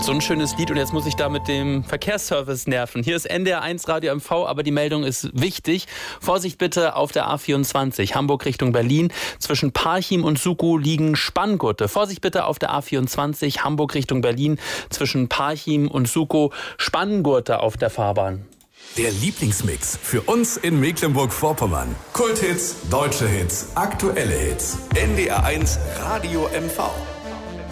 So ein schönes Lied und jetzt muss ich da mit dem Verkehrsservice nerven. Hier ist NDR 1 Radio MV, aber die Meldung ist wichtig. Vorsicht bitte auf der A24, Hamburg Richtung Berlin. Zwischen Parchim und Sukow liegen Spanngurte. Vorsicht bitte auf der A24, Hamburg Richtung Berlin. Zwischen Parchim und Sukow Spanngurte auf der Fahrbahn. Der Lieblingsmix für uns in Mecklenburg-Vorpommern. Kulthits, deutsche Hits, aktuelle Hits. NDR 1 Radio MV.